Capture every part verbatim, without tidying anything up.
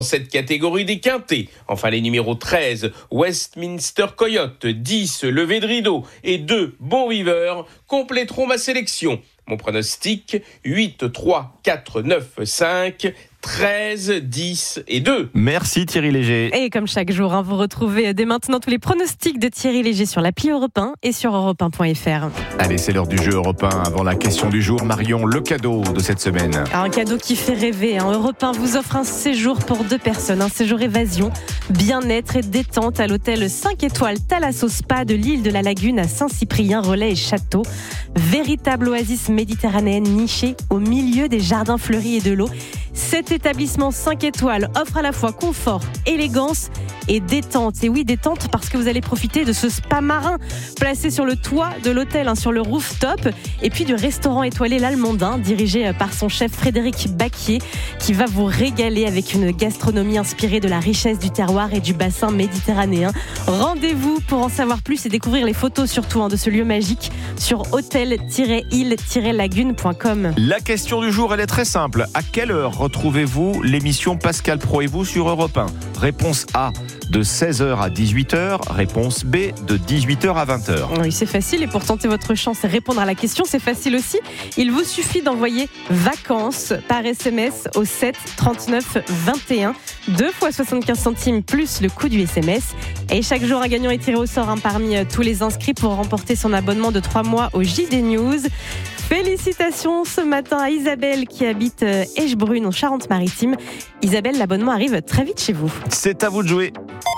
Cette catégorie des quintés. Enfin, les numéros treize, Westminster Coyote, dix, Levé de Rideau et deux, Bon Viveur, compléteront ma sélection. Mon pronostic, huit, trois, quatre, neuf, cinq, treize, dix et deux. Merci Thierry Léger. Et comme chaque jour, hein, vous retrouvez dès maintenant tous les pronostics de Thierry Léger sur l'appli Europe un et sur europe un point f r. Allez, c'est l'heure du jeu Europe un. Avant la question du jour, Marion, le cadeau de cette semaine. Un cadeau qui fait rêver. Hein. Europe un vous offre un séjour pour deux personnes. Un séjour évasion, bien-être et détente à l'hôtel cinq étoiles Thalasso Spa de l'île de la Lagune à Saint-Cyprien, Relais et Château. Véritable oasis méditerranéenne nichée au milieu des jardins fleuris et de l'eau. Cet établissement cinq étoiles offre à la fois confort, élégance et détente. Et oui, détente parce que vous allez profiter de ce spa marin placé sur le toit de l'hôtel, hein, sur le rooftop, et puis du restaurant étoilé L'Almondin, dirigé par son chef Frédéric Baquier, qui va vous régaler avec une gastronomie inspirée de la richesse du terroir et du bassin méditerranéen. Rendez-vous pour en savoir plus et découvrir les photos surtout hein, de ce lieu magique sur hôtel tiret île tiret lagune point com. La question du jour, elle est très simple. À quelle heure retrouvez-vous l'émission Pascal Pro et vous sur Europe un? Réponse A, de seize heures à dix-huit heures. Réponse B, de dix-huit heures à vingt heures. Oui, c'est facile. Et pour tenter votre chance et répondre à la question, c'est facile aussi. Il vous suffit d'envoyer vacances par S M S au sept trente-neuf vingt et un. deux fois soixante-quinze centimes plus le coût du S M S. Et chaque jour, un gagnant est tiré au sort hein, parmi tous les inscrits pour remporter son abonnement de trois mois au J D News. Félicitations ce matin à Isabelle qui habite Echebrune en Charente-Maritime. Isabelle, l'abonnement arrive très vite chez vous. C'est à vous de jouer.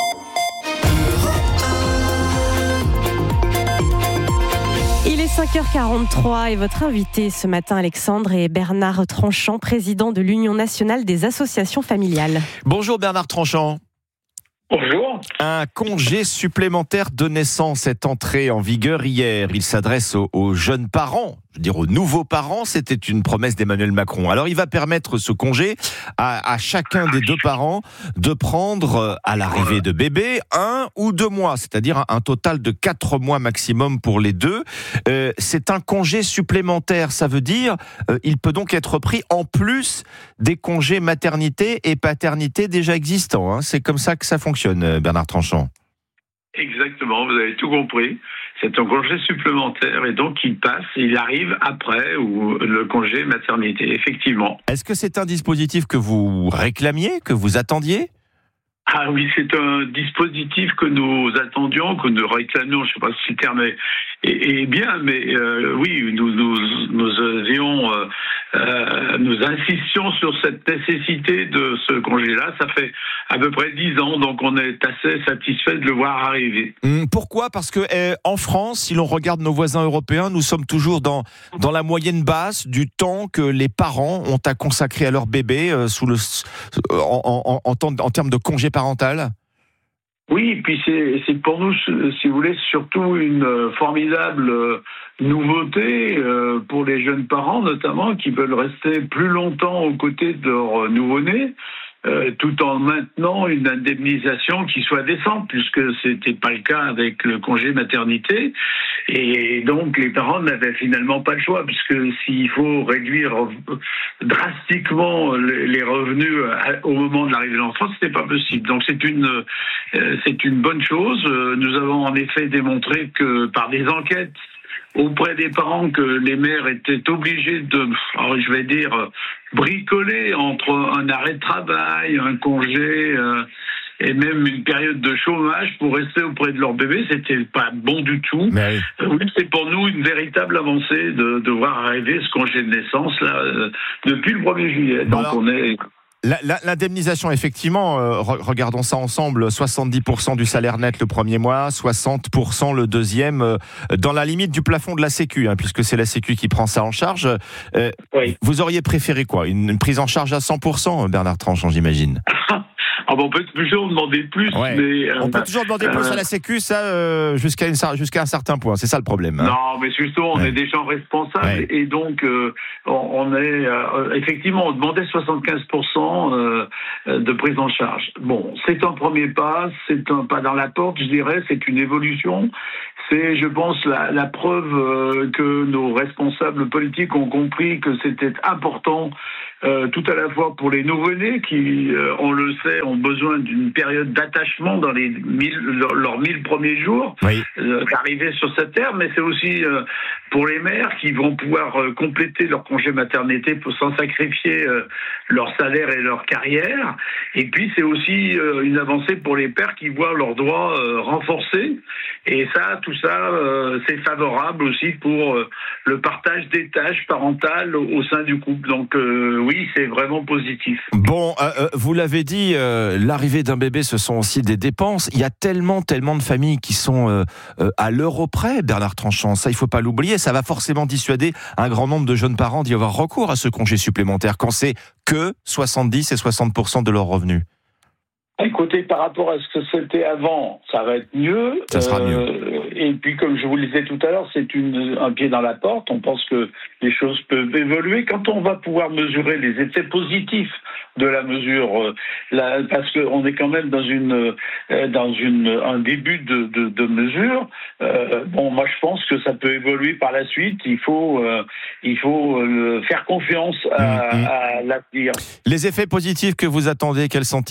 Il est cinq heures quarante-trois et votre invité ce matin, Alexandre, est Bernard Tranchant, président de l'Union nationale des associations familiales. Bonjour Bernard Tranchant. Bonjour. Un congé supplémentaire de naissance est entré en vigueur hier. Il s'adresse aux, aux jeunes parents, je veux dire aux nouveaux parents. C'était une promesse d'Emmanuel Macron. Alors il va permettre ce congé à, à chacun des deux parents de prendre à l'arrivée de bébé un ou deux mois, c'est-à-dire un, un total de quatre mois maximum pour les deux. Euh, c'est un congé supplémentaire, ça veut dire euh, il peut donc être pris en plus des congés maternité et paternité déjà existants. Hein. C'est comme ça que ça fonctionne, Bernard Tranchant. Exactement, vous avez tout compris. C'est un congé supplémentaire et donc il passe, il arrive après ou le congé maternité, effectivement. Est-ce que c'est un dispositif que vous réclamiez, que vous attendiez ? Ah oui, c'est un dispositif que nous attendions, que nous réclamions, je ne sais pas si le terme est, est, est bien, mais euh, oui, nous, nous, nous avions, euh, euh, nous insistions sur cette nécessité de ce congé-là. Ça fait à peu près dix ans, donc on est assez satisfait de le voir arriver. Pourquoi ? Parce que eh, en France, si l'on regarde nos voisins européens, nous sommes toujours dans, dans la moyenne basse du temps que les parents ont à consacrer à leur bébé euh, sous le, en, en, en, en, en termes de congé parental. Oui, puis c'est, c'est pour nous, si vous voulez, surtout une formidable nouveauté pour les jeunes parents, notamment, qui veulent rester plus longtemps aux côtés de leur nouveau-né, tout en maintenant une indemnisation qui soit décente, puisque c'était pas le cas avec le congé maternité. Et donc, les parents n'avaient finalement pas le choix, puisque s'il faut réduire drastiquement les revenus au moment de l'arrivée de l'enfant, c'était pas possible. Donc, c'est une, c'est une bonne chose. Nous avons en effet démontré que par des enquêtes auprès des parents que les mères étaient obligées de, alors je vais dire, bricoler entre un arrêt de travail, un congé euh, et même une période de chômage pour rester auprès de leur bébé. C'était pas bon du tout. Mais... Oui, c'est pour nous une véritable avancée de, de voir arriver ce congé de naissance là euh, depuis le premier juillet. Donc Alors... on est... La, la, l'indemnisation, effectivement, euh, re- regardons ça ensemble, soixante-dix pour cent du salaire net le premier mois, soixante pour cent le deuxième, euh, dans la limite du plafond de la Sécu, hein, puisque c'est la Sécu qui prend ça en charge. Euh, oui. Vous auriez préféré quoi ? une, une prise en charge à cent pour cent, Bernard Tranchant, j'imagine. Ah bon, on peut toujours demander plus, ouais. mais... Euh, on peut toujours demander plus euh, à la Sécu, ça, euh, jusqu'à, une, jusqu'à un certain point, c'est ça le problème. Hein. Non, mais justement, on ouais. est des gens responsables, ouais. et donc euh, on est... Euh, effectivement, on demandait soixante-quinze pour cent euh, de prise en charge. Bon, c'est un premier pas, c'est un pas dans la porte, je dirais, c'est une évolution. C'est, je pense, la, la preuve euh, que nos responsables politiques ont compris que c'était important euh, tout à la fois pour les nouveau-nés qui, euh, on le sait, ont besoin d'une période d'attachement dans les mille, leurs mille premiers jours oui. euh, d'arriver sur cette terre, mais c'est aussi euh, pour les mères qui vont pouvoir euh, compléter leur congé maternité pour sans sacrifier euh, leur salaire et leur carrière. Et puis c'est aussi euh, une avancée pour les pères qui voient leurs droits euh, renforcés. Et ça, tout ça, euh, c'est favorable aussi pour euh, le partage des tâches parentales au, au sein du couple. Donc euh, oui, c'est vraiment positif. Bon, euh, vous l'avez dit, euh, l'arrivée d'un bébé, ce sont aussi des dépenses. Il y a tellement, tellement de familles qui sont euh, euh, à l'euro près, Bernard Tranchant. Ça, il faut pas l'oublier. Ça va forcément dissuader un grand nombre de jeunes parents d'y avoir recours à ce congé supplémentaire quand c'est que soixante-dix et soixante pour cent de leurs revenus. Écoutez, par rapport à ce que c'était avant, ça va être mieux. Ça sera euh, mieux. Et puis, comme je vous le disais tout à l'heure, c'est une, un pied dans la porte. On pense que les choses peuvent évoluer. Quand on va pouvoir mesurer les effets positifs de la mesure, euh, la, parce qu'on est quand même dans une, euh, dans une, un début de, de, de mesure. Euh, bon, moi, je pense que ça peut évoluer par la suite. Il faut, euh, il faut euh, faire confiance à, mmh. à l'avenir. Les effets positifs que vous attendez, quels sont-ils ?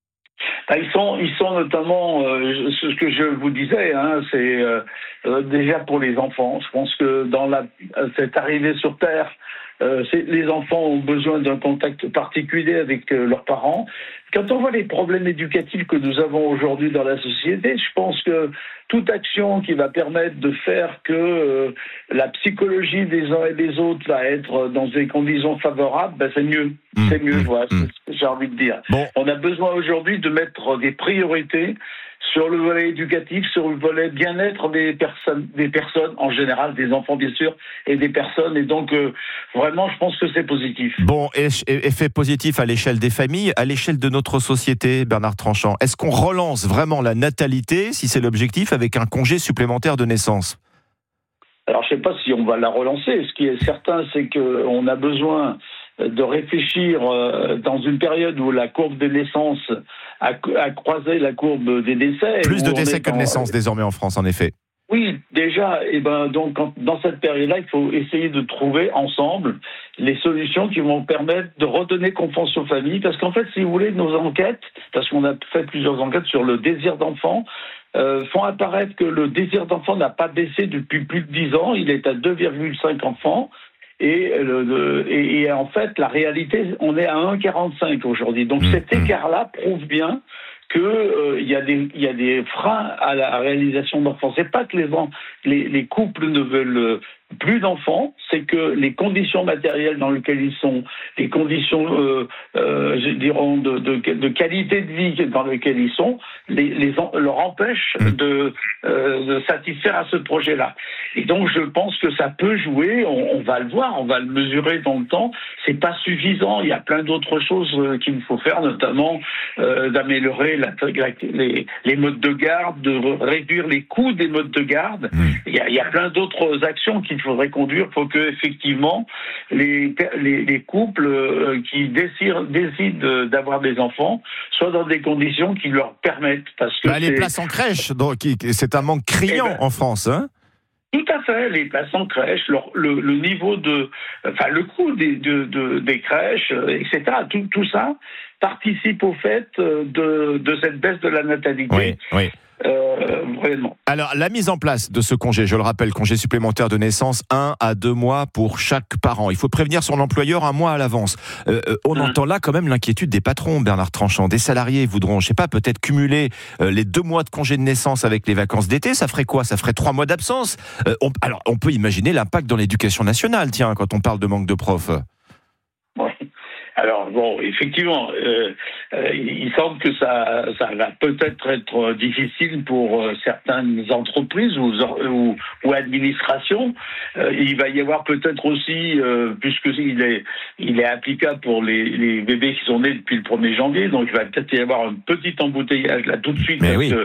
Ils sont, ils sont notamment, euh, ce que je vous disais, hein, c'est euh, euh, déjà pour les enfants. Je pense que dans la, cette arrivée sur Terre, euh, c'est, les enfants ont besoin d'un contact particulier avec euh, leurs parents. Quand on voit les problèmes éducatifs que nous avons aujourd'hui dans la société, je pense que toute action qui va permettre de faire que euh, la psychologie des uns et des autres va être dans des conditions favorables, ben c'est mieux. Mmh, c'est mieux, mmh, voilà, mmh. c'est ce que j'ai envie de dire. Bon. On a besoin aujourd'hui de mettre des priorités sur le volet éducatif, sur le volet bien-être des personnes, des personnes en général, des enfants bien sûr, et des personnes. Et donc, euh, vraiment, je pense que c'est positif. Bon, effet positif à l'échelle des familles, à l'échelle de notre société, Bernard Tranchant. Est-ce qu'on relance vraiment la natalité, si c'est l'objectif, avec un congé supplémentaire de naissance ? Alors, je ne sais pas si on va la relancer. Ce qui est certain, c'est qu'on a besoin de réfléchir euh, dans une période où la courbe des naissances a, a croisé la courbe des décès. Plus de décès que de naissances désormais en France, en effet. Oui, déjà, et ben donc quand, dans cette période-là, il faut essayer de trouver ensemble les solutions qui vont permettre de redonner confiance aux familles. Parce qu'en fait, si vous voulez, nos enquêtes, parce qu'on a fait plusieurs enquêtes sur le désir d'enfant, euh, font apparaître que le désir d'enfant n'a pas baissé depuis plus de dix ans. Il est à deux virgule cinq enfants. Et, le, le, et, et en fait, la réalité, on est à un virgule quarante-cinq aujourd'hui. Donc mmh. cet écart-là prouve bien qu'il euh, y, y a des freins à la réalisation d'enfants. C'est pas que les, les, les couples ne veulent plus d'enfants, c'est que les conditions matérielles dans lesquelles ils sont, les conditions, euh, euh, je dirais, de, de, de qualité de vie dans lesquelles ils sont, les, les leur empêchent de, euh, de satisfaire à ce projet-là. Et donc, je pense que ça peut jouer. On, on va le voir, on va le mesurer dans le temps. C'est pas suffisant. Il y a plein d'autres choses euh, qu'il faut faire, notamment euh, d'améliorer la, la, les, les modes de garde, de réduire les coûts des modes de garde. Il y a, il y a plein d'autres actions qu'il faudrait conduire pour que effectivement les, les, les couples euh, qui décident, décident d'avoir des enfants soient dans des conditions qui leur permettent. Parce que bah, les places en crèche, donc, c'est un manque criant eh ben, en France, hein. Tout à fait, les places en crèche, le, le, le niveau de, enfin le coût des, de, de, des crèches, et cetera. Tout, tout ça participe au fait de, de cette baisse de la natalité. Oui, oui. Euh, vraiment. Alors, la mise en place de ce congé, je le rappelle, congé supplémentaire de naissance, un à deux mois pour chaque parent. Il faut prévenir son employeur un mois à l'avance. Euh, on mmh. entend là quand même l'inquiétude des patrons, Bernard Tranchant. Des salariés voudront, je sais pas, peut-être cumuler euh, les deux mois de congé de naissance avec les vacances d'été. Ça ferait quoi ? Ça ferait trois mois d'absence. Euh, on, alors, on peut imaginer l'impact dans l'éducation nationale, tiens, quand on parle de manque de profs. Ouais. Alors bon, effectivement, euh, euh, il semble que ça, ça va peut-être être difficile pour euh, certaines entreprises ou, ou, ou administrations. Euh, il va y avoir peut-être aussi, euh, puisqu'il est, il est applicable pour les, les bébés qui sont nés depuis le premier janvier, donc il va peut-être y avoir un petit embouteillage là tout de suite. Mais oui. que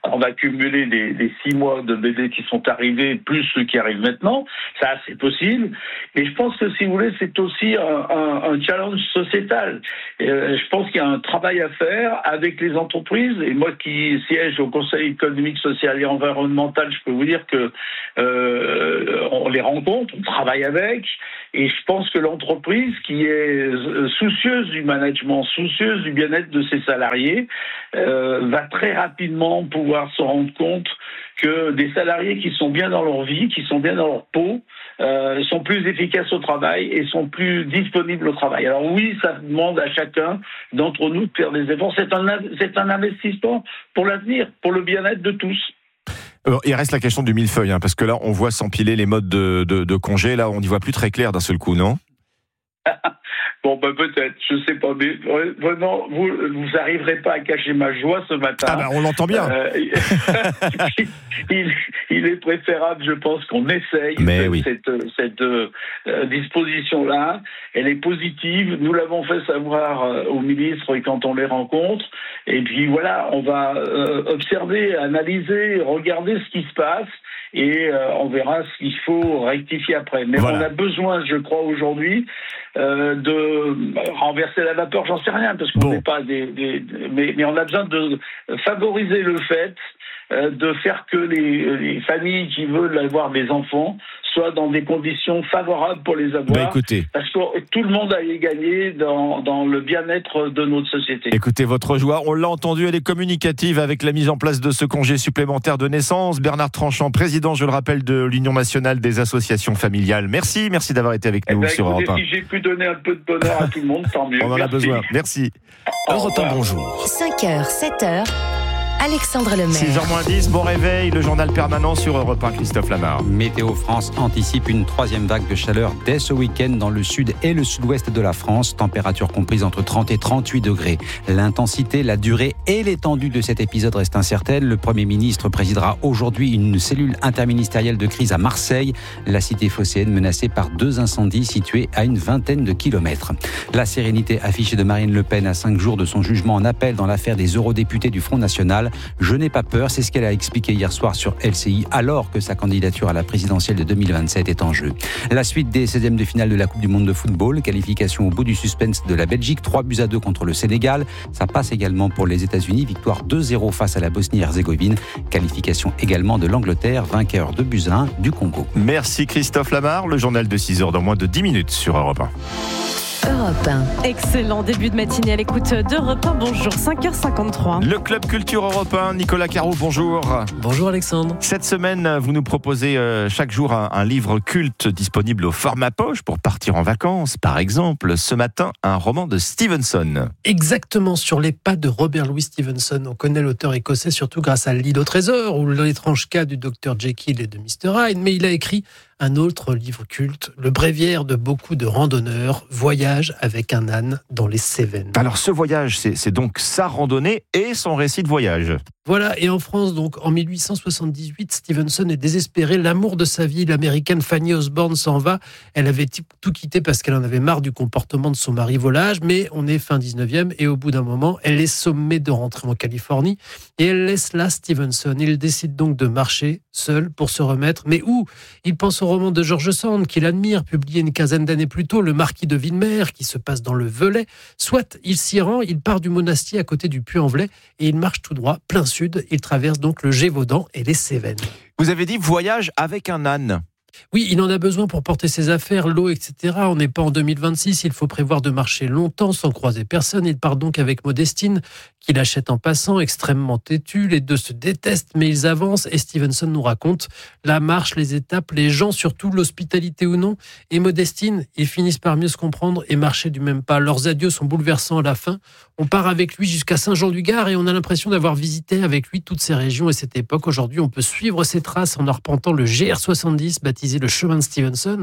on va cumuler les, les six mois de bébés qui sont arrivés, plus ceux qui arrivent maintenant. Ça, c'est possible. Mais je pense que, si vous voulez, c'est aussi un, un, un challenge sociétal. Et, euh, je pense qu'il y a un travail à faire avec les entreprises. Et moi qui siège au Conseil économique, social et environnemental, je peux vous dire que euh, on les rencontre, on travaille avec. Et je pense que l'entreprise qui est soucieuse du management, soucieuse du bien-être de ses salariés, euh, va très rapidement pouvoir se rendre compte que des salariés qui sont bien dans leur vie, qui sont bien dans leur peau, euh, sont plus efficaces au travail et sont plus disponibles au travail. Alors oui, ça demande à chacun d'entre nous de faire des efforts. C'est un, c'est un investissement pour l'avenir, pour le bien-être de tous. Alors, il reste la question du millefeuille, hein, parce que là, on voit s'empiler les modes de, de, de congé. Là, on n'y voit plus très clair d'un seul coup, non ? Bon, ben peut-être, je sais pas, mais vraiment, vous vous arriverez pas à cacher ma joie ce matin. Ah ben, on l'entend bien. Euh, il, il est préférable, je pense, qu'on essaye mais oui. cette, cette euh, disposition-là. Elle est positive. Nous l'avons fait savoir euh, aux ministres quand on les rencontre. Et puis voilà, on va euh, observer, analyser, regarder ce qui se passe. Et euh, on verra ce qu'il faut rectifier après. Mais voilà. On a besoin, je crois, aujourd'hui, euh, de renverser la vapeur, j'en sais rien, parce qu'on bon. n'est pas des... des mais, mais on a besoin de favoriser le fait euh, de faire que les, les familles qui veulent avoir des enfants soient dans des conditions favorables pour les avoir. Bah, écoutez. Parce que tout le monde a y gagné dans, dans le bien-être de notre société. Écoutez, votre joie, on l'a entendu, elle est communicative avec la mise en place de ce congé supplémentaire de naissance. Bernard Tranchant, président, je le rappelle, de l'Union nationale des associations familiales. Merci, merci d'avoir été avec nous eh ben, sur écoutez, Europe un. Si j'ai pu donner un peu de bonheur à tout le monde, tant mieux. On en merci. a besoin. Merci. Europe un, bonjour. cinq heures, sept heures. Alexandre Lemaire. six heures moins dix, bon réveil, le journal permanent sur Europe un, Christophe Lamar. Météo France anticipe une troisième vague de chaleur dès ce week-end dans le sud et le sud-ouest de la France. Température comprise entre trente et trente-huit degrés. L'intensité, la durée et l'étendue de cet épisode restent incertaines. Le Premier ministre présidera aujourd'hui une cellule interministérielle de crise à Marseille, la cité phocéenne menacée par deux incendies situés à une vingtaine de kilomètres. La sérénité affichée de Marine Le Pen à cinq jours de son jugement en appel dans l'affaire des eurodéputés du Front National. Je n'ai pas peur, c'est ce qu'elle a expliqué hier soir sur L C I, alors que sa candidature à la présidentielle de deux mille vingt-sept est en jeu. La suite des seizièmes de finale de la Coupe du Monde de football, qualification au bout du suspense de la Belgique, trois buts à deux contre le Sénégal. Ça passe également pour les États-Unis, victoire deux zéro face à la Bosnie-Herzégovine. Qualification également de l'Angleterre, vainqueur deux buts à un du Congo. Merci Christophe Lamar, le journal de six heures dans moins de dix minutes sur Europe un. Europe un. Excellent début de matinée à l'écoute d'Europe un. Bonjour, cinq heures cinquante-trois. Le Club Culture Europe un, Nicolas Carrou, bonjour. Bonjour Alexandre. Cette semaine, vous nous proposez euh, chaque jour un, un livre culte disponible au format poche pour partir en vacances. Par exemple, ce matin, un roman de Stevenson. Exactement, sur les pas de Robert Louis Stevenson. On connaît l'auteur écossais surtout grâce à L'île au trésor ou l'étrange cas du docteur Jekyll et de mister Hyde, mais il a écrit un autre livre culte, le bréviaire de beaucoup de randonneurs, Voyage avec un âne dans les Cévennes. Alors ce voyage, c'est, c'est donc sa randonnée et son récit de voyage. Voilà, et en France, donc, en mille huit cent soixante-dix-huit, Stevenson est désespéré. L'amour de sa vie, l'américaine Fanny Osborne, s'en va. Elle avait tout quitté parce qu'elle en avait marre du comportement de son mari volage, mais on est fin dix-neuvième et au bout d'un moment, elle est sommée de rentrer en Californie et elle laisse là Stevenson. Il décide donc de marcher seul pour se remettre. Mais où ? Il pense au roman de George Sand, qu'il admire, publié une quinzaine d'années plus tôt, Le Marquis de Villemer, qui se passe dans le Velay. Soit il s'y rend, il part du monastier à côté du Puy-en-Velay et il marche tout droit, plein sud. Il traverse donc le Gévaudan et les Cévennes. Vous avez dit voyage avec un âne. Oui, il en a besoin pour porter ses affaires, l'eau, et cetera. On n'est pas en deux mille vingt-six, il faut prévoir de marcher longtemps sans croiser personne. Il part donc avec Modestine, qu'il achète en passant, extrêmement têtu. Les deux se détestent, mais ils avancent. Et Stevenson nous raconte la marche, les étapes, les gens, surtout l'hospitalité ou non. Et Modestine, ils finissent par mieux se comprendre et marcher du même pas. Leurs adieux sont bouleversants à la fin. On part avec lui jusqu'à Saint-Jean-du-Gard et on a l'impression d'avoir visité avec lui toutes ces régions et cette époque. Aujourd'hui, on peut suivre ses traces en arpentant le G R soixante-dix, baptisé le chemin de Stevenson.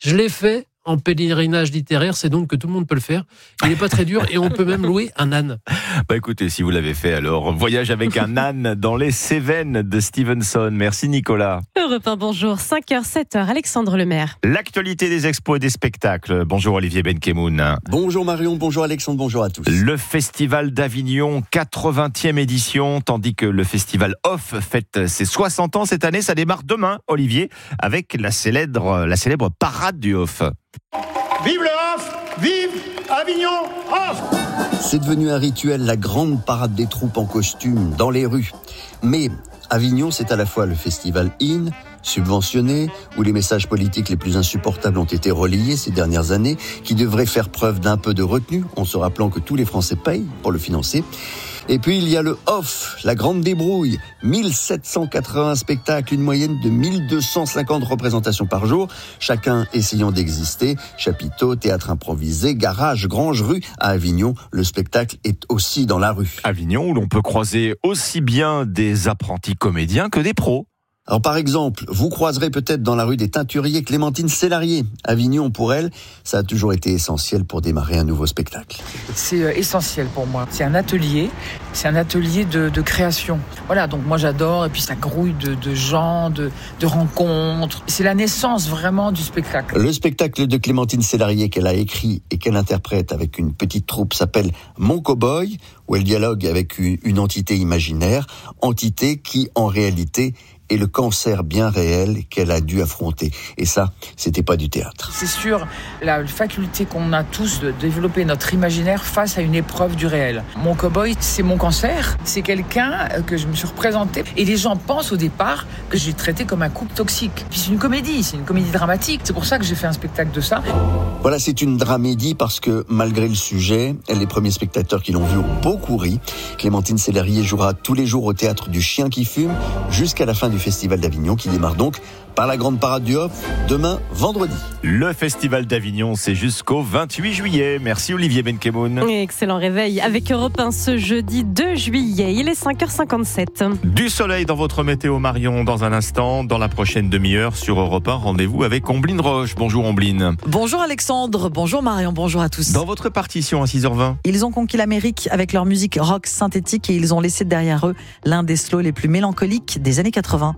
Je l'ai fait en pèlerinage littéraire, c'est donc que tout le monde peut le faire. Il n'est pas très dur et on peut même louer un âne. Bah écoutez, si vous l'avez fait alors, voyage avec un âne dans les Cévennes de Stevenson. Merci Nicolas. Europe un, bonjour, cinq heures, sept heures, Alexandre Lemaire. L'actualité des expos et des spectacles. Bonjour Olivier Benkemoun. Bonjour Marion, bonjour Alexandre, bonjour à tous. Le Festival d'Avignon, quatre-vingtième édition, tandis que le Festival Off fête ses soixante ans cette année. Ça démarre demain, Olivier, avec la célèbre, la célèbre parade du Off. Vive le Off! Vive Avignon Off! C'est devenu un rituel, la grande parade des troupes en costume dans les rues. Mais Avignon, c'est à la fois le festival In, subventionné, où les messages politiques les plus insupportables ont été relayés ces dernières années, qui devrait faire preuve d'un peu de retenue, en se rappelant que tous les Français payent pour le financer. Et puis il y a le Off, la grande débrouille, mille sept cent quatre-vingts spectacles, une moyenne de mille deux cent cinquante représentations par jour, chacun essayant d'exister, chapiteaux, théâtre improvisé, garage, grange, rue. À Avignon, le spectacle est aussi dans la rue. Avignon, où l'on peut croiser aussi bien des apprentis comédiens que des pros. Alors par exemple, vous croiserez peut-être dans la rue des Teinturiers Clémentine Célarier. Avignon, pour elle, ça a toujours été essentiel pour démarrer un nouveau spectacle. C'est essentiel pour moi. C'est un atelier, c'est un atelier de, de création. Voilà, donc moi j'adore, et puis ça grouille de, de gens, de, de rencontres. C'est la naissance vraiment du spectacle. Le spectacle de Clémentine Célarier qu'elle a écrit et qu'elle interprète avec une petite troupe s'appelle Mon Cowboy, où elle dialogue avec une, une entité imaginaire, entité qui en réalité et le cancer bien réel qu'elle a dû affronter. Et ça, c'était pas du théâtre. C'est sûr, la faculté qu'on a tous de développer notre imaginaire face à une épreuve du réel. Mon cow-boy, c'est mon cancer. C'est quelqu'un que je me suis représenté. Et les gens pensent au départ que j'ai traité comme un couple toxique. Puis c'est une comédie, c'est une comédie dramatique. C'est pour ça que j'ai fait un spectacle de ça. Voilà, c'est une dramédie parce que malgré le sujet, les premiers spectateurs qui l'ont vu ont beaucoup ri. Clémentine Célarier jouera tous les jours au théâtre du Chien qui fume jusqu'à la fin du Festival d'Avignon qui démarre donc par la grande parade du Off demain vendredi. Le Festival d'Avignon, c'est jusqu'au vingt-huit juillet. Merci Olivier Benkemoun. Excellent réveil avec Europe un ce jeudi deux juillet. Il est cinq heures cinquante-sept. Du soleil dans votre météo Marion dans un instant. Dans la prochaine demi-heure sur Europe un, rendez-vous avec Omblin Roche. Bonjour Omblin. Bonjour Alexandre, bonjour Marion, bonjour à tous. Dans votre partition à six heures vingt. Ils ont conquis l'Amérique avec leur musique rock synthétique et ils ont laissé derrière eux l'un des slows les plus mélancoliques des années quatre-vingts.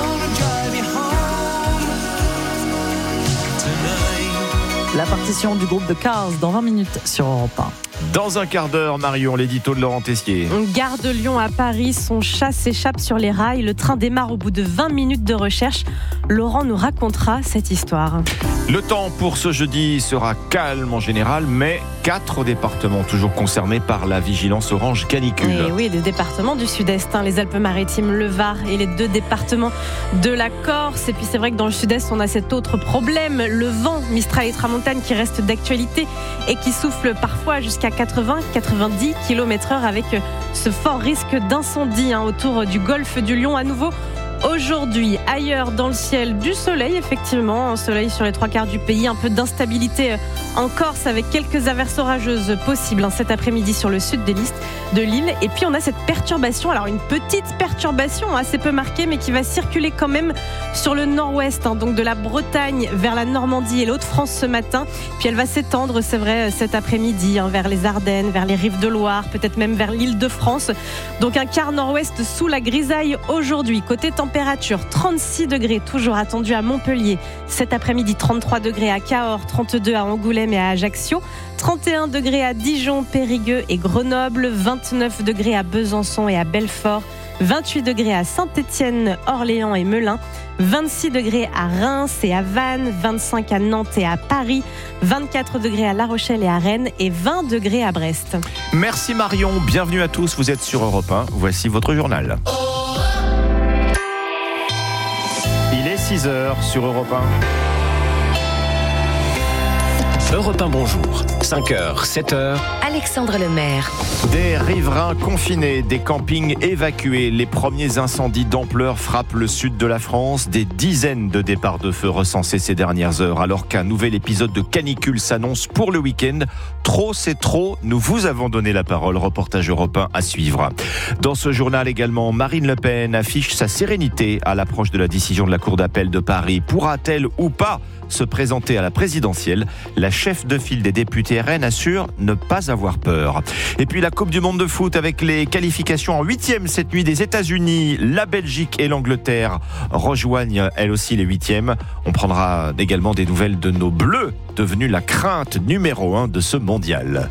La partition du groupe The Cars dans vingt minutes sur Europe un. Dans un quart d'heure, Marion, l'édito de Laurent Tessier. Gare de Lyon à Paris, son chat s'échappe sur les rails. Le train démarre au bout de vingt minutes de recherche. Laurent nous racontera cette histoire. Le temps pour ce jeudi sera calme en général, mais quatre départements toujours concernés par la vigilance orange canicule. Et oui, les départements du sud-est, hein, les Alpes-Maritimes, le Var et les deux départements de la Corse. Et puis c'est vrai que dans le sud-est, on a cet autre problème, le vent Mistral et Tramontane qui reste d'actualité et qui souffle parfois jusqu'à quatre-vingts à quatre-vingt-dix kilomètres heure avec ce fort risque d'incendie hein, autour du golfe du Lion à nouveau. Aujourd'hui, ailleurs dans le ciel, du soleil, effectivement, un soleil sur les trois quarts du pays, un peu d'instabilité en Corse avec quelques averses orageuses possibles hein, cet après-midi sur le sud de l'île, de l'île. Et puis on a cette perturbation, alors une petite perturbation assez peu marquée, mais qui va circuler quand même sur le nord-ouest, hein, donc de la Bretagne vers la Normandie et l'Hauts-de-France ce matin. Puis elle va s'étendre, c'est vrai, cet après-midi hein, vers les Ardennes, vers les rives de Loire, peut-être même vers l'Île-de-France. Donc un quart nord-ouest sous la grisaille aujourd'hui. Côté température, trente-six degrés toujours attendu à Montpellier. Cet après-midi, trente-trois degrés à Cahors, trente-deux à Angoulême et à Ajaccio, trente et un degrés à Dijon, Périgueux et Grenoble, vingt-neuf degrés à Besançon et à Belfort, vingt-huit degrés à Saint-Étienne, Orléans et Melun, vingt-six degrés à Reims et à Vannes, vingt-cinq à Nantes et à Paris, vingt-quatre degrés à La Rochelle et à Rennes et vingt degrés à Brest. Merci Marion, bienvenue à tous, vous êtes sur Europe un, voici votre journal. Il est six heures sur Europe un. Europe un, bonjour. cinq heures, sept heures. Alexandre Lemaire. Des riverains confinés, des campings évacués. Les premiers incendies d'ampleur frappent le sud de la France. Des dizaines de départs de feu recensés ces dernières heures. Alors qu'un nouvel épisode de canicule s'annonce pour le week-end. Trop, c'est trop. Nous vous avons donné la parole. Reportage Europe un à suivre. Dans ce journal également, Marine Le Pen affiche sa sérénité à l'approche de la décision de la Cour d'appel de Paris. Pourra-t-elle ou pas se présenter à la présidentielle. La chef de file des députés R N assure ne pas avoir peur. Et puis la Coupe du Monde de foot avec les qualifications en huitième cette nuit des États-Unis. La Belgique et l'Angleterre rejoignent elles aussi les huitièmes. On prendra également des nouvelles de nos Bleus, devenus la crainte numéro un de ce mondial.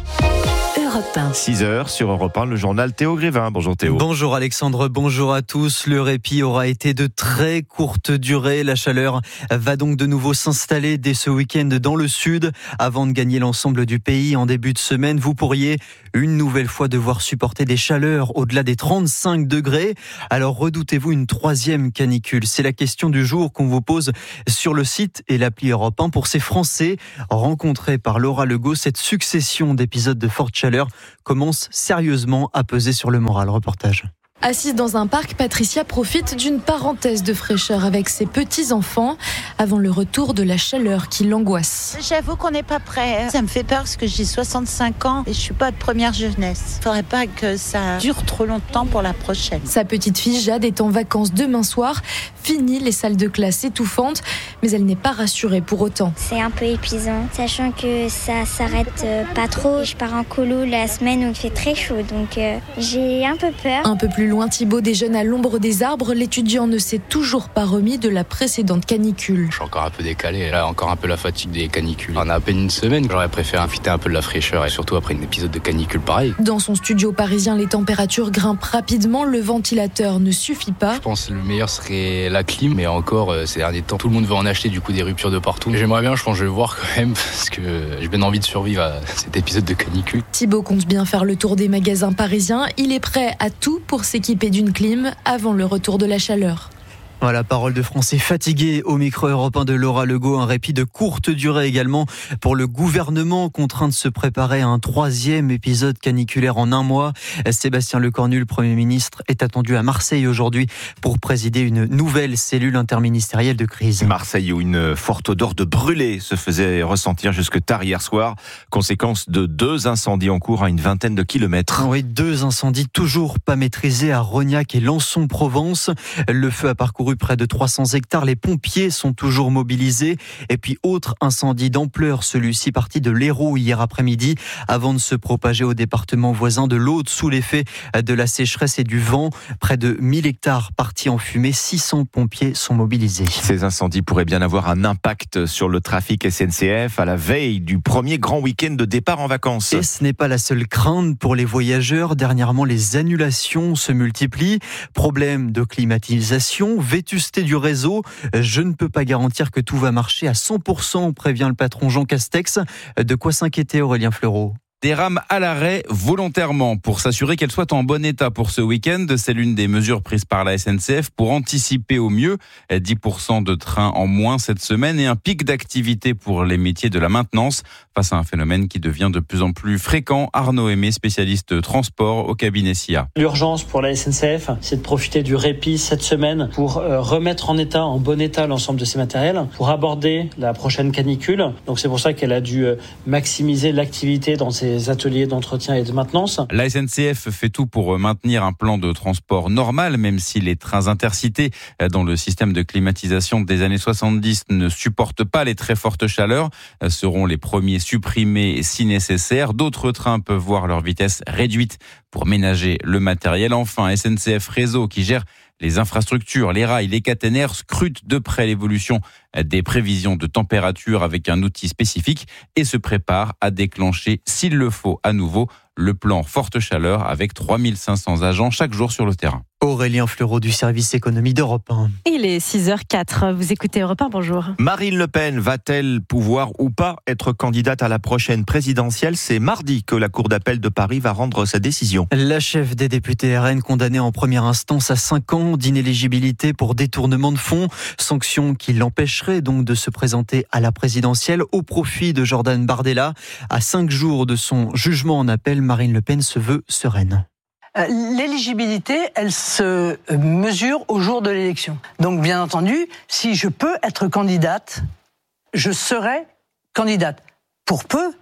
six heures sur Europe un, le journal Théo Grévin. Bonjour Théo. Bonjour Alexandre, bonjour à tous. Le répit aura été de très courte durée. La chaleur va donc de nouveau s'installer dès ce week-end dans le sud. Avant de gagner l'ensemble du pays en début de semaine, vous pourriez une nouvelle fois devoir supporter des chaleurs au-delà des trente-cinq degrés. Alors redoutez-vous une troisième canicule? C'est la question du jour qu'on vous pose sur le site et l'appli Europe un. Pour ces Français rencontrés par Laura Legault, cette succession d'épisodes de forte chaleur commence sérieusement à peser sur le moral. Reportage. Assise dans un parc, Patricia profite d'une parenthèse de fraîcheur avec ses petits-enfants avant le retour de la chaleur qui l'angoisse. J'avoue qu'on n'est pas prêt. Ça me fait peur parce que j'ai soixante-cinq ans et je suis pas de première jeunesse. Il faudrait pas que ça dure trop longtemps pour la prochaine. Sa petite fille Jade est en vacances demain soir. Fini les salles de classe étouffantes, mais elle n'est pas rassurée pour autant. C'est un peu épuisant, sachant que ça s'arrête pas trop. Je pars en colo la semaine où il fait très chaud, donc euh, j'ai un peu peur. Un peu plus loin, Thibaut déjeune à l'ombre des arbres. L'étudiant ne s'est toujours pas remis de la précédente canicule. Je suis encore un peu décalé, là encore un peu la fatigue des canicules. On a à peine une semaine, j'aurais préféré inviter un peu de la fraîcheur et surtout après un épisode de canicule pareil. Dans son studio parisien, les températures grimpent rapidement, le ventilateur ne suffit pas. Je pense que le meilleur serait la clim, mais encore euh, ces derniers temps, tout le monde veut en acheter, du coup des ruptures de partout. J'aimerais bien, je pense que je vais le voir quand même, parce que j'ai bien envie de survivre à cet épisode de canicule. Thibaut compte bien faire le tour des magasins parisiens, il est prêt à tout pour s'équiper d'une clim avant le retour de la chaleur. Voilà, parole de Français fatigués au micro européen de Laura Legault. Un répit de courte durée également pour le gouvernement, contraint de se préparer à un troisième épisode caniculaire en un mois. Sébastien Lecornu, le Premier ministre, est attendu à Marseille aujourd'hui pour présider une nouvelle cellule interministérielle de crise. Marseille, où une forte odeur de brûlé se faisait ressentir jusque tard hier soir, conséquence de deux incendies en cours à une vingtaine de kilomètres. Oui, deux incendies toujours pas maîtrisés à Rognac et Lançon-Provence. Le feu a parcouru près de trois cents hectares. Les pompiers sont toujours mobilisés. Et puis, autre incendie d'ampleur, celui-ci parti de l'Hérault hier après-midi, avant de se propager au département voisin de l'Aude sous l'effet de la sécheresse et du vent. Près de mille hectares partis en fumée. six cents pompiers sont mobilisés. Ces incendies pourraient bien avoir un impact sur le trafic S N C F à la veille du premier grand week-end de départ en vacances. Et ce n'est pas la seule crainte pour les voyageurs. Dernièrement, les annulations se multiplient. Problème de climatisation, vétusté du réseau. Je ne peux pas garantir que tout va marcher à cent pour cent, prévient le patron Jean Castex. De quoi s'inquiéter, Aurélien Fleureau? Des rames à l'arrêt volontairement pour s'assurer qu'elles soient en bon état pour ce week-end. C'est l'une des mesures prises par la S N C F pour anticiper au mieux dix pour cent de trains en moins cette semaine et un pic d'activité pour les métiers de la maintenance face à un phénomène qui devient de plus en plus fréquent. Arnaud Aimé, spécialiste transport au cabinet S I A. L'urgence pour la S N C F, c'est de profiter du répit cette semaine pour remettre en état, en bon état l'ensemble de ces matériels, pour aborder la prochaine canicule. Donc c'est pour ça qu'elle a dû maximiser l'activité dans ces ateliers d'entretien et de maintenance. La S N C F fait tout pour maintenir un plan de transport normal, même si les trains intercités dans le système de climatisation des années soixante-dix ne supportent pas les très fortes chaleurs, seront les premiers supprimés si nécessaire. D'autres trains peuvent voir leur vitesse réduite pour ménager le matériel. Enfin, S N C F Réseau, qui gère les infrastructures, les rails, les caténaires, scrutent de près l'évolution des prévisions de température avec un outil spécifique et se prépare à déclencher, s'il le faut à nouveau, le plan forte chaleur avec trois mille cinq cents agents chaque jour sur le terrain. Aurélien Fleureau du service économie d'Europe un. Il est six heures quatre, vous écoutez Europe un, bonjour. Marine Le Pen va-t-elle pouvoir ou pas être candidate à la prochaine présidentielle? C'est mardi que la Cour d'appel de Paris va rendre sa décision. La chef des députés R N condamnée en première instance à cinq ans d'inéligibilité pour détournement de fonds, sanction qui l'empêcherait donc de se présenter à la présidentielle au profit de Jordan Bardella. À cinq jours de son jugement en appel, Marine Le Pen se veut sereine. L'éligibilité, elle se mesure au jour de l'élection. Donc, bien entendu, si je peux être candidate, je serai candidate. Pour peu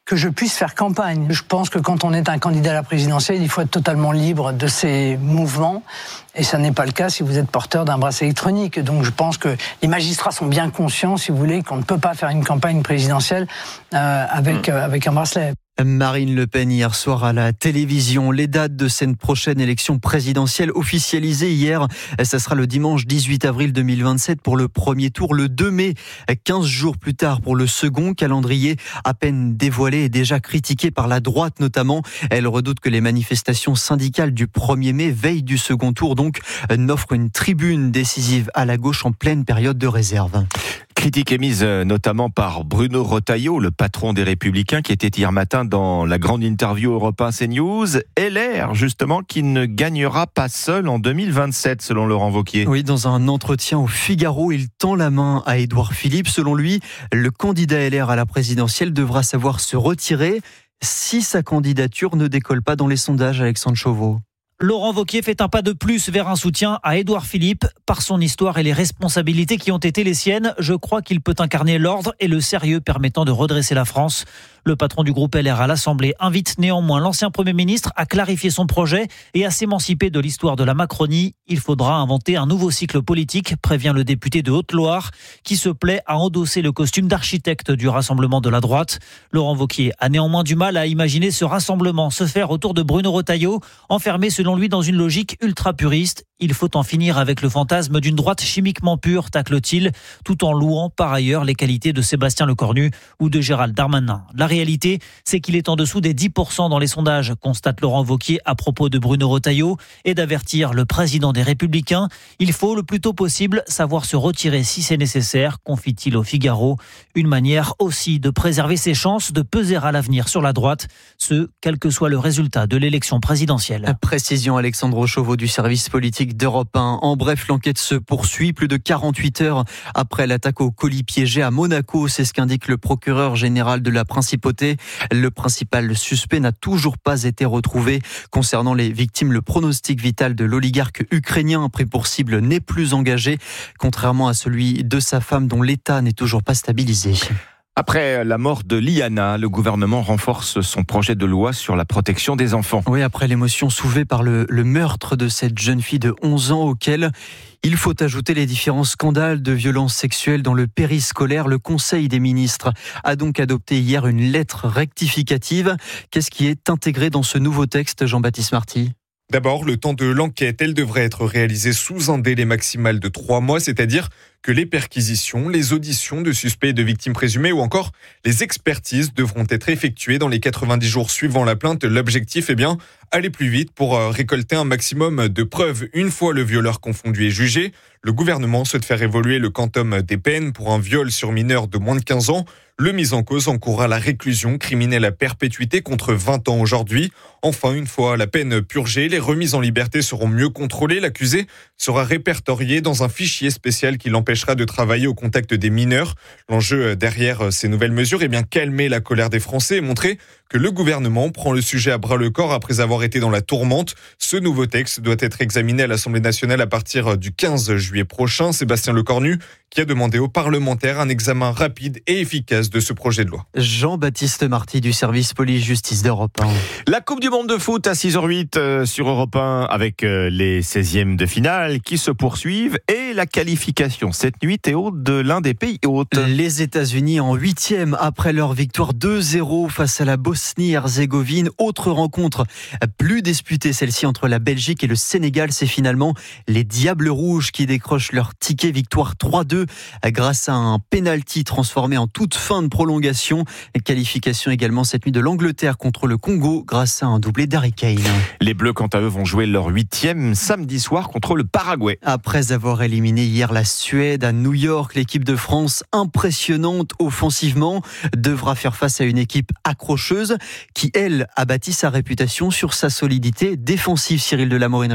que je puisse faire campagne. Je pense que quand on est un candidat à la présidentielle, il faut être totalement libre de ses mouvements. Et ça n'est pas le cas si vous êtes porteur d'un bracelet électronique. Donc je pense que les magistrats sont bien conscients, si vous voulez, qu'on ne peut pas faire une campagne présidentielle euh, avec, euh, avec un bracelet. Marine Le Pen hier soir à la télévision. Les dates de cette prochaine élection présidentielle officialisées hier. Ça sera le dimanche dix-huit avril deux mille vingt-sept pour le premier tour, le deux mai, quinze jours plus tard pour le second. Calendrier à peine dévoilé et déjà critiqué par la droite notamment. Elle redoute que les manifestations syndicales du premier mai, veille du second tour, donc n'offrent une tribune décisive à la gauche en pleine période de réserve. Critique émise notamment par Bruno Retailleau, le patron des Républicains, qui était hier matin dans la grande interview Europe un CNews. L R, justement, qui ne gagnera pas seul en deux mille vingt-sept, selon Laurent Wauquiez. Oui, dans un entretien au Figaro, il tend la main à Édouard Philippe. Selon lui, le candidat L R à la présidentielle devra savoir se retirer si sa candidature ne décolle pas dans les sondages, Alexandre Chauveau. Laurent Wauquiez fait un pas de plus vers un soutien à Édouard Philippe. Par son histoire et les responsabilités qui ont été les siennes, je crois qu'il peut incarner l'ordre et le sérieux permettant de redresser la France. Le patron du groupe L R à l'Assemblée invite néanmoins l'ancien Premier ministre à clarifier son projet et à s'émanciper de l'histoire de la Macronie. Il faudra inventer un nouveau cycle politique, prévient le député de Haute-Loire, qui se plaît à endosser le costume d'architecte du rassemblement de la droite. Laurent Wauquiez a néanmoins du mal à imaginer ce rassemblement se faire autour de Bruno Retailleau, enfermé selon lui dans une logique ultra-puriste. Il faut en finir avec le fantasme d'une droite chimiquement pure, tacle-t-il, tout en louant par ailleurs les qualités de Sébastien Lecornu ou de Gérald Darmanin. La réalité, c'est qu'il est en dessous des dix pour cent dans les sondages, constate Laurent Wauquiez à propos de Bruno Retailleau, et d'avertir le président des Républicains. Il faut le plus tôt possible savoir se retirer si c'est nécessaire, confie-t-il au Figaro. Une manière aussi de préserver ses chances de peser à l'avenir sur la droite, ce, quel que soit le résultat de l'élection présidentielle. Précision Alexandre Chauveau du service politique d'Europe un. En bref, l'enquête se poursuit plus de quarante-huit heures après l'attaque au colis piégé à Monaco. C'est ce qu'indique le procureur général de la Principauté. Le principal suspect n'a toujours pas été retrouvé. Concernant les victimes, le pronostic vital de l'oligarque ukrainien pris pour cible n'est plus engagé, contrairement à celui de sa femme dont l'état n'est toujours pas stabilisé. Après la mort de Liana, le gouvernement renforce son projet de loi sur la protection des enfants. Oui, après l'émotion soulevée par le, le meurtre de cette jeune fille de onze ans auquel il faut ajouter les différents scandales de violences sexuelles dans le périscolaire, le Conseil des ministres a donc adopté hier une lettre rectificative. Qu'est-ce qui est intégré dans ce nouveau texte, Jean-Baptiste Marty ? D'abord, le temps de l'enquête, elle devrait être réalisée sous un délai maximal de trois mois, c'est-à-dire que les perquisitions, les auditions de suspects et de victimes présumées ou encore les expertises devront être effectuées dans les quatre-vingt-dix jours suivant la plainte. L'objectif est bien aller plus vite pour récolter un maximum de preuves. Une fois le violeur confondu et jugé, le gouvernement souhaite faire évoluer le quantum des peines pour un viol sur mineur de moins de quinze ans. Le mis en cause encourra la réclusion criminelle à perpétuité contre vingt ans aujourd'hui. Enfin, une fois la peine purgée, les remises en liberté seront mieux contrôlées. L'accusé sera répertorié dans un fichier spécial qui l'empêchera de travailler au contact des mineurs. L'enjeu derrière ces nouvelles mesures est bien calmer la colère des Français et montrer que le gouvernement prend le sujet à bras-le-corps après avoir été dans la tourmente. Ce nouveau texte doit être examiné à l'Assemblée nationale à partir du quinze juillet prochain. Sébastien Lecornu qui a demandé aux parlementaires un examen rapide et efficace de ce projet de loi. Jean-Baptiste Marty du service police-justice d'Europe un. La Coupe du Monde de foot à six heures huit euh, sur Europe un avec euh, les seizièmes de finale qui se poursuivent et la qualification cette nuit et haute de l'un des pays hôtes. Les États-Unis en huitième après leur victoire deux zéro face à la Bosnie-Herzégovine. Autre rencontre plus disputée, celle-ci entre la Belgique et le Sénégal. C'est finalement les Diables Rouges qui décrochent leur ticket victoire trois deux grâce à un penalty transformé en toute fin de prolongation. Qualification également cette nuit de l'Angleterre contre le Congo grâce à un doublé d'Harry Kane. Les Bleus, quant à eux, vont jouer leur huitième samedi soir contre le Paraguay. Après avoir éliminé hier la Suède à New York, l'équipe de France, impressionnante offensivement, devra faire face à une équipe accrocheuse qui, elle, a bâti sa réputation sur sa solidité défensive, Cyril de la Morinerie.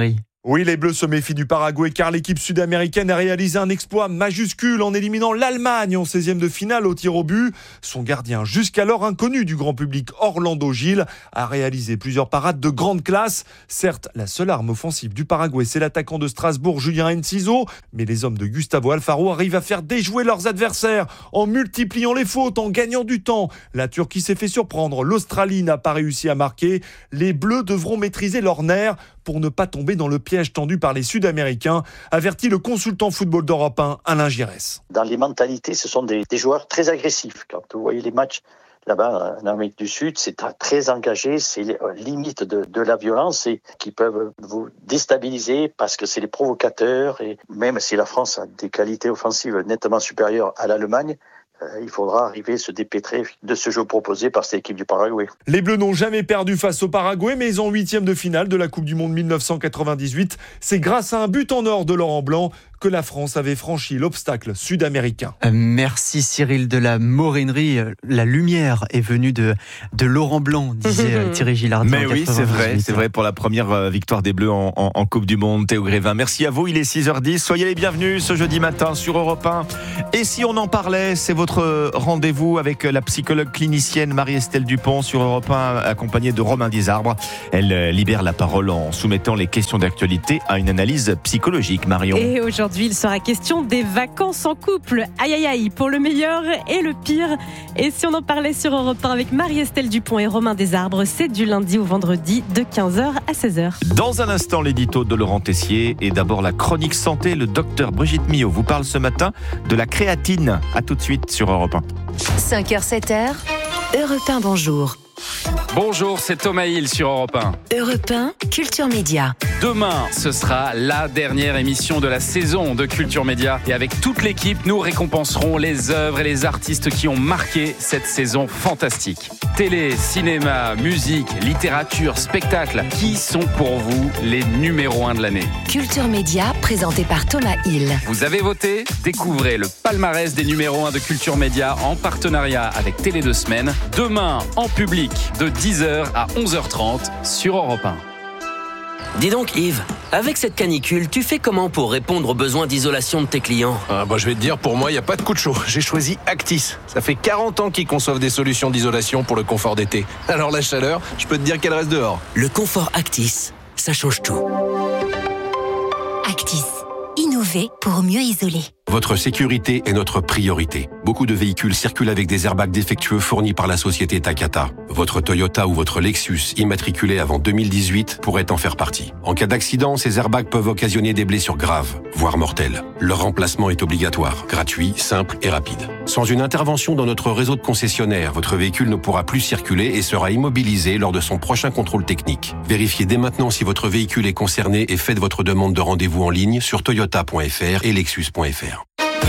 Oui, les Bleus se méfient du Paraguay car l'équipe sud-américaine a réalisé un exploit majuscule en éliminant l'Allemagne en seizième de finale au tir au but. Son gardien, jusqu'alors inconnu du grand public, Orlando Gil, a réalisé plusieurs parades de grande classe. Certes, la seule arme offensive du Paraguay, c'est l'attaquant de Strasbourg, Julien Enciso, mais les hommes de Gustavo Alfaro arrivent à faire déjouer leurs adversaires en multipliant les fautes, en gagnant du temps. La Turquie s'est fait surprendre, l'Australie n'a pas réussi à marquer. Les Bleus devront maîtriser leurs nerfs pour ne pas tomber dans le piège tendu par les Sud-Américains, avertit le consultant football d'Europe un, Alain Giresse. Dans les mentalités, ce sont des, des joueurs très agressifs. Quand vous voyez les matchs là-bas en Amérique du Sud, c'est très engagé, c'est limite de, de la violence et qui peuvent vous déstabiliser parce que c'est les provocateurs. Et même si la France a des qualités offensives nettement supérieures à l'Allemagne, il faudra arriver à se dépêtrer de ce jeu proposé par cette équipe du Paraguay. Les Bleus n'ont jamais perdu face au Paraguay, mais ils ont huitième de finale de la Coupe du Monde dix-neuf cent quatre-vingt-dix-huit. C'est grâce à un but en or de Laurent Blanc que la France avait franchi l'obstacle sud-américain. Euh, merci Cyril de la Morinerie. La lumière est venue de, de Laurent Blanc, disait euh, Thierry Gilardi. Mais oui, c'est vrai, c'est vrai pour la première euh, victoire des Bleus en, en, en Coupe du Monde. Théo Grévin, merci à vous. Il est six heures dix. Soyez les bienvenus ce jeudi matin sur Europe un. Et si on en parlait, c'est votre rendez-vous avec la psychologue clinicienne Marie-Estelle Dupont sur Europe un, accompagnée de Romain Desarbres. Elle euh, libère la parole en soumettant les questions d'actualité à une analyse psychologique. Marion. Et aujourd'hui, il sera question des vacances en couple. Aïe aïe aïe, pour le meilleur et le pire. Et si on en parlait sur Europe un avec Marie-Estelle Dupont et Romain Desarbres, c'est du lundi au vendredi de quinze heures à seize heures. Dans un instant, l'édito de Laurent Tessier et d'abord la chronique santé. Le docteur Brigitte Millot vous parle ce matin de la créatine. À tout de suite sur Europe un. cinq heures, sept heures, Europe un, bonjour. Bonjour, c'est Thomas Hill sur Europe un. Europe un, Culture Média. Demain, ce sera la dernière émission de la saison de Culture Média. Et avec toute l'équipe, nous récompenserons les œuvres et les artistes qui ont marqué cette saison fantastique. Télé, cinéma, musique, littérature, spectacle. Qui sont pour vous les numéros un de l'année ? Culture Média, présenté par Thomas Hill. Vous avez voté ? Découvrez le palmarès des numéros un de Culture Média en partenariat avec Télé deux Semaines. Demain, en public, de dix heures à onze heures trente sur Europe un. Dis donc Yves, avec cette canicule, tu fais comment pour répondre aux besoins d'isolation de tes clients ? Ah bah je vais te dire, pour moi, il n'y a pas de coup de chaud. J'ai choisi Actis. Ça fait quarante ans qu'ils conçoivent des solutions d'isolation pour le confort d'été. Alors la chaleur, je peux te dire qu'elle reste dehors. Le confort Actis, ça change tout. Actis, innover pour mieux isoler. Votre sécurité est notre priorité. Beaucoup de véhicules circulent avec des airbags défectueux fournis par la société Takata. Votre Toyota ou votre Lexus, immatriculé avant deux mille dix-huit, pourrait en faire partie. En cas d'accident, ces airbags peuvent occasionner des blessures graves, voire mortelles. Leur remplacement est obligatoire, gratuit, simple et rapide. Sans une intervention dans notre réseau de concessionnaires, votre véhicule ne pourra plus circuler et sera immobilisé lors de son prochain contrôle technique. Vérifiez dès maintenant si votre véhicule est concerné et faites votre demande de rendez-vous en ligne sur toyota point f r et lexus point f r.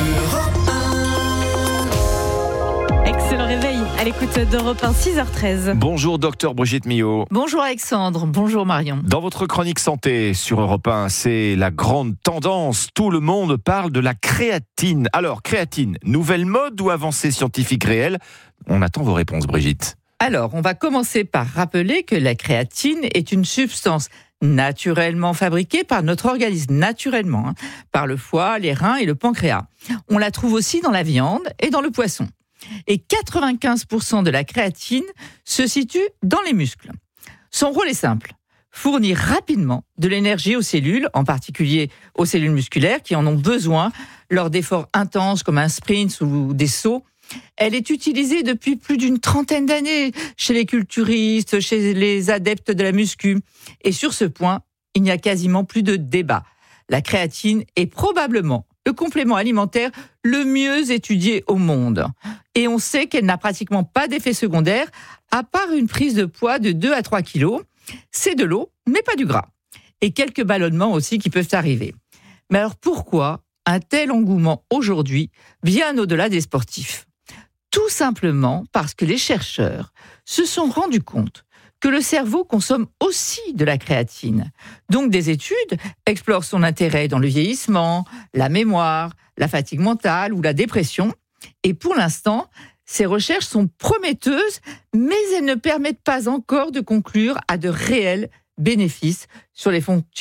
Excellent réveil à l'écoute d'Europe un, six heures treize. Bonjour docteur Brigitte Millot. Bonjour Alexandre, bonjour Marion. Dans votre chronique santé sur Europe un, c'est la grande tendance. Tout le monde parle de la créatine. Alors, créatine, nouvelle mode ou avancée scientifique réelle ? On attend vos réponses, Brigitte. Alors, on va commencer par rappeler que la créatine est une substance naturellement fabriquée par notre organisme, naturellement, hein, par le foie, les reins et le pancréas. On la trouve aussi dans la viande et dans le poisson. Et quatre-vingt-quinze pour cent de la créatine se situe dans les muscles. Son rôle est simple, fournir rapidement de l'énergie aux cellules, en particulier aux cellules musculaires qui en ont besoin lors d'efforts intenses comme un sprint ou des sauts. Elle est utilisée depuis plus d'une trentaine d'années chez les culturistes, chez les adeptes de la muscu. Et sur ce point, il n'y a quasiment plus de débat. La créatine est probablement le complément alimentaire le mieux étudié au monde. Et on sait qu'elle n'a pratiquement pas d'effet secondaire, à part une prise de poids de deux à trois kilos. C'est de l'eau, mais pas du gras. Et quelques ballonnements aussi qui peuvent arriver. Mais alors pourquoi un tel engouement aujourd'hui, bien au-delà des sportifs ? Tout simplement parce que les chercheurs se sont rendus compte que le cerveau consomme aussi de la créatine. Donc des études explorent son intérêt dans le vieillissement, la mémoire, la fatigue mentale ou la dépression. Et pour l'instant, ces recherches sont prometteuses, mais elles ne permettent pas encore de conclure à de réels bénéfices sur les fonctions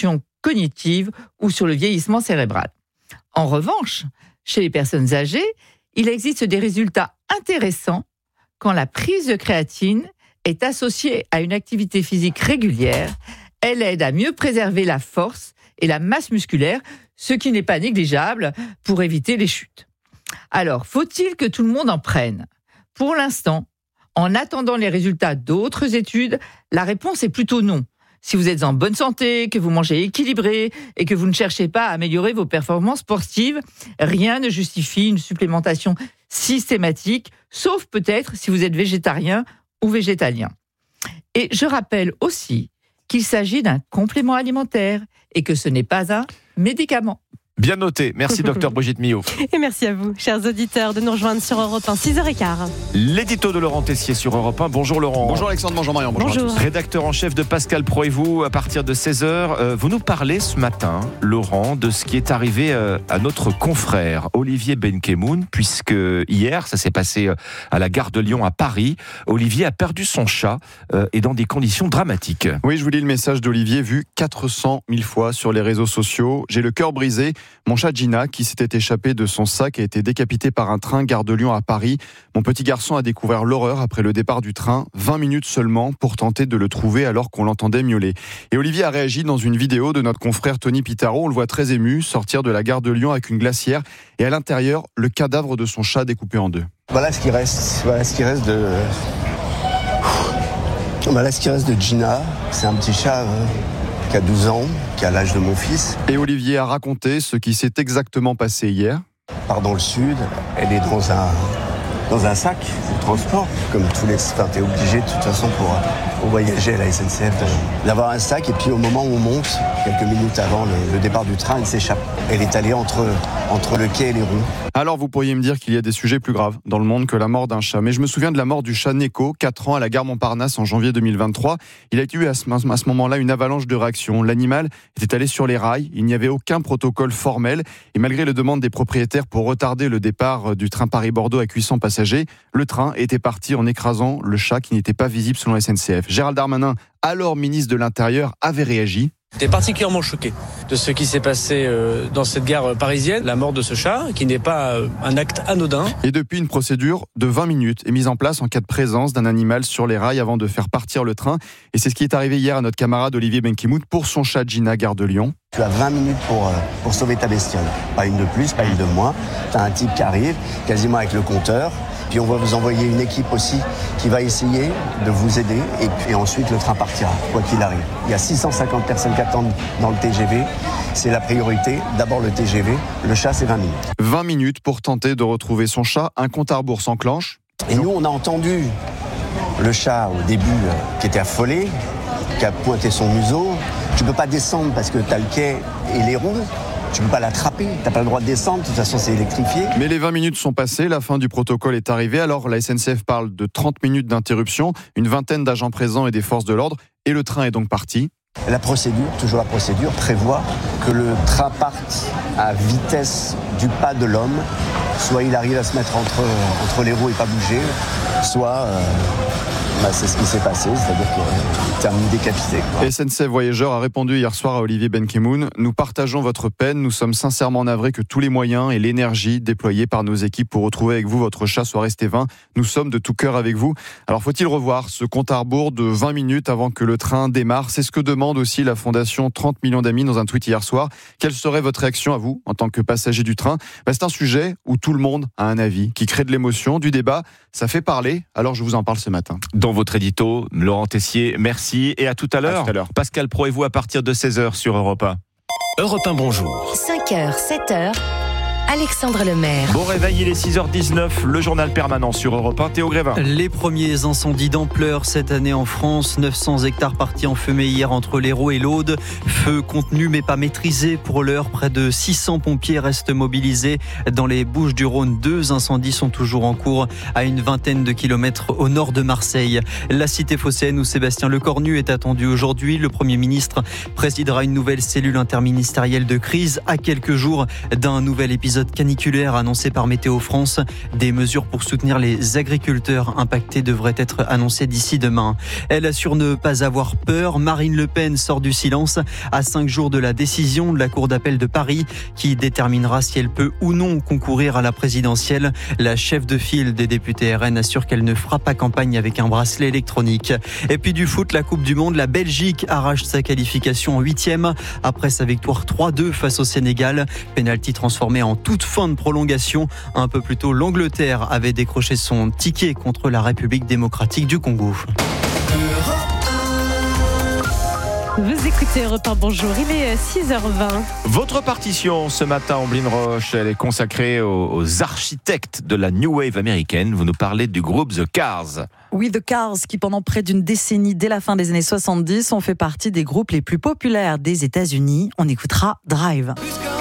cognitive ou sur le vieillissement cérébral. En revanche, chez les personnes âgées, il existe des résultats intéressants quand la prise de créatine est associée à une activité physique régulière. Elle aide à mieux préserver la force et la masse musculaire, ce qui n'est pas négligeable pour éviter les chutes. Alors, faut-il que tout le monde en prenne ? Pour l'instant, en attendant les résultats d'autres études, la réponse est plutôt non. Si vous êtes en bonne santé, que vous mangez équilibré et que vous ne cherchez pas à améliorer vos performances sportives, rien ne justifie une supplémentation systématique, sauf peut-être si vous êtes végétarien ou végétalien. Et je rappelle aussi qu'il s'agit d'un complément alimentaire et que ce n'est pas un médicament. Bien noté. Merci, docteur Brigitte Millot. Et merci à vous, chers auditeurs, de nous rejoindre sur Europe un, six heures quinze. L'édito de Laurent Tessier sur Europe un. Bonjour Laurent. Bonjour Alexandre, bonjour Marion. Bonjour. Bonjour. À tous. Rédacteur en chef de Pascal Pro et vous, à partir de seize heures, euh, vous nous parlez ce matin, Laurent, de ce qui est arrivé euh, à notre confrère Olivier Benkemoun, puisque hier, ça s'est passé euh, à la gare de Lyon à Paris. Olivier a perdu son chat euh, et dans des conditions dramatiques. Oui, je vous lis le message d'Olivier vu quatre cent mille fois sur les réseaux sociaux. J'ai le cœur brisé. Mon chat Gina, qui s'était échappé de son sac, a été décapité par un train gare de Lyon à Paris. Mon petit garçon a découvert l'horreur après le départ du train, vingt minutes seulement pour tenter de le trouver alors qu'on l'entendait miauler. Et Olivier a réagi dans une vidéo de notre confrère Tony Pitaro. On le voit très ému sortir de la gare de Lyon avec une glacière et à l'intérieur, le cadavre de son chat découpé en deux. Voilà ce qui reste, voilà ce qui reste de... Voilà ce qui reste de Gina. C'est un petit chat... Euh... qui a douze ans, qui a l'âge de mon fils. Et Olivier a raconté ce qui s'est exactement passé hier. Part dans le sud, elle est dans un, dans un sac de transport, comme tous les... Enfin, t'es obligé de toute façon pour, pour voyager à la S N C F de, d'avoir un sac, et puis au moment où on monte, quelques minutes avant le, le départ du train, elle s'échappe. Elle est allée entre, entre le quai et les roues. Alors vous pourriez me dire qu'il y a des sujets plus graves dans le monde que la mort d'un chat, mais je me souviens de la mort du chat Neko, quatre ans, à la gare Montparnasse en janvier deux mille vingt-trois. Il a eu à ce, à ce moment-là une avalanche de réactions. L'animal était allé sur les rails, il n'y avait aucun protocole formel, et malgré les demandes des propriétaires pour retarder le départ du train Paris-Bordeaux avec huit cents passagers, le train était parti en écrasant le chat qui n'était pas visible selon la S N C F. Gérald Darmanin, alors ministre de l'Intérieur, avait réagi. J'étais particulièrement choqué de ce qui s'est passé dans cette gare parisienne, la mort de ce chat, qui n'est pas un acte anodin. Et depuis, une procédure de vingt minutes est mise en place en cas de présence d'un animal sur les rails avant de faire partir le train. Et c'est ce qui est arrivé hier à notre camarade Olivier Benkemoun pour son chat Gina, gare de Lyon. Tu as vingt minutes pour, pour sauver ta bestiole. Pas une de plus, pas une de moins. Tu as un type qui arrive, quasiment avec le compteur. Puis on va vous envoyer une équipe aussi qui va essayer de vous aider. Et puis ensuite, le train partira, quoi qu'il arrive. Il y a six cent cinquante personnes qui attendent dans le T G V. C'est la priorité. D'abord le T G V. Le chat, c'est vingt minutes. vingt minutes pour tenter de retrouver son chat. Un compte à rebours s'enclenche. Et nous, on a entendu le chat au début euh, qui était affolé, qui a pointé son museau. Tu ne peux pas descendre parce que tu as le quai et les roues. Tu ne peux pas l'attraper, tu n'as pas le droit de descendre, de toute façon c'est électrifié. Mais les vingt minutes sont passées, la fin du protocole est arrivée, alors la S N C F parle de trente minutes d'interruption, une vingtaine d'agents présents et des forces de l'ordre, et le train est donc parti. La procédure, toujours la procédure, prévoit que le train parte à vitesse du pas de l'homme, soit il arrive à se mettre entre, entre les roues et pas bouger, soit... Euh Bah, c'est ce qui s'est passé, c'est-à-dire qu'il termine décapité. Quoi. S N C F Voyageurs a répondu hier soir à Olivier Benkemoun. Nous partageons votre peine, nous sommes sincèrement navrés que tous les moyens et l'énergie déployés par nos équipes pour retrouver avec vous votre chat soient restés vains. Nous sommes de tout cœur avec vous. Alors faut-il revoir ce compte à rebours de vingt minutes avant que le train démarre? C'est ce que demande aussi la fondation trente millions d'amis dans un tweet hier soir. Quelle serait votre réaction à vous, en tant que passager du train? bah, C'est un sujet où tout le monde a un avis, qui crée de l'émotion, du débat. Ça fait parler, alors je vous en parle ce matin. Dans votre édito, Laurent Tessier, merci et à tout à l'heure. À tout à l'heure. Pascal Pro et vous à partir de seize heures sur Europe un. Europe un, bonjour. cinq heures, sept heures, Alexandre Lemaire. Bon réveil, il est six heures dix-neuf, le journal permanent sur Europe un, Théo Grévin. Les premiers incendies d'ampleur cette année en France, neuf cents hectares partis en fumée hier entre l'Hérault et l'Aude. Feu contenu mais pas maîtrisé pour l'heure, près de six cents pompiers restent mobilisés. Dans les Bouches-du-Rhône, deux incendies sont toujours en cours à une vingtaine de kilomètres au nord de Marseille. La cité phocéenne où Sébastien Lecornu est attendu aujourd'hui. Le Premier ministre présidera une nouvelle cellule interministérielle de crise à quelques jours d'un nouvel épisode épisode caniculaire annoncé par Météo France. Des mesures pour soutenir les agriculteurs impactés devraient être annoncées d'ici demain. Elle assure ne pas avoir peur. Marine Le Pen sort du silence à cinq jours de la décision de la Cour d'appel de Paris qui déterminera si elle peut ou non concourir à la présidentielle. La chef de file des députés R N assure qu'elle ne fera pas campagne avec un bracelet électronique. Et puis du foot, la Coupe du Monde, la Belgique arrache sa qualification en huitième après sa victoire trois deux face au Sénégal. Penalty transformé en toute fin de prolongation. Un peu plus tôt, l'Angleterre avait décroché son ticket contre la République démocratique du Congo. Vous écoutez Europe un, bonjour, il est six heures vingt. Votre partition ce matin, Omblin Roche, elle est consacrée aux, aux architectes de la New Wave américaine. Vous nous parlez du groupe The Cars. Oui, The Cars, qui pendant près d'une décennie, dès la fin des années soixante-dix, ont fait partie des groupes les plus populaires des États-Unis. On écoutera Drive.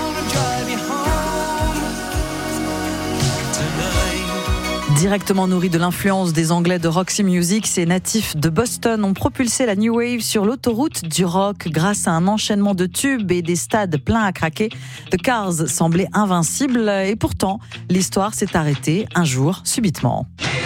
Directement nourris de l'influence des Anglais de Roxy Music, ces natifs de Boston ont propulsé la New Wave sur l'autoroute du rock grâce à un enchaînement de tubes et des stades pleins à craquer. The Cars semblaient invincibles et pourtant, l'histoire s'est arrêtée un jour subitement.